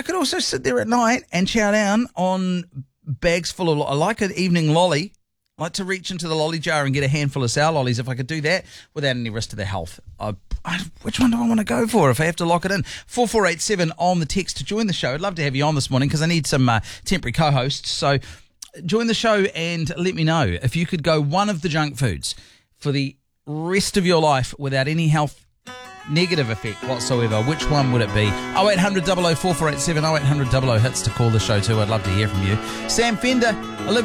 could also sit there at night and chow down on bags full of, I like an evening lolly. I like to reach into the lolly jar and get a handful of sour lollies if I could do that without any risk to their health. Which one do I want to go for if I have to lock it in? 4487 on the text to join the show. I'd love to have you on this morning because I need some temporary co-hosts. So join the show and let me know if you could go one of the junk foods for the rest of your life without any health negative effect whatsoever. Which one would it be? 0800 00 4487 0800 00 hits to call the show too. I'd love to hear from you. Sam Fender, Olivia